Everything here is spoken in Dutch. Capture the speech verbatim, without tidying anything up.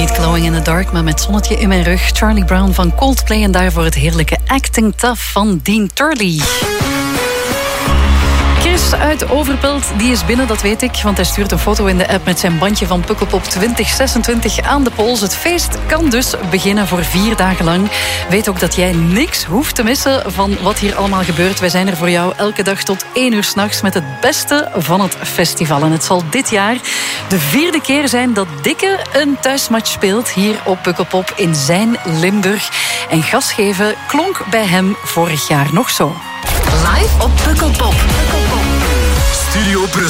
Niet Glowing in the Dark, maar met zonnetje in mijn rug. Charlie Brown van Coldplay en daarvoor het heerlijke Acting Tough van Dean Turley. Chris uit Overpelt, die is binnen, dat weet ik. Want hij stuurt een foto in de app met zijn bandje van Pukkelpop twintig zesentwintig aan de pols. Het feest kan dus beginnen voor vier dagen lang. Weet ook dat jij niks hoeft te missen van wat hier allemaal gebeurt. Wij zijn er voor jou elke dag tot één uur 's nachts met het beste van het festival. En het zal dit jaar de vierde keer zijn dat Dikke een thuismatch speelt hier op Pukkelpop in zijn Limburg. En gas geven klonk bij hem vorig jaar nog zo. Live op Pukkelpop. Studio